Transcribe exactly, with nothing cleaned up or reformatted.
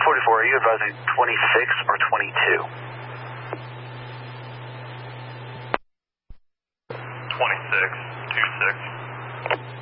forty-four, are you advising twenty-six or twenty-two? twenty-six, two six.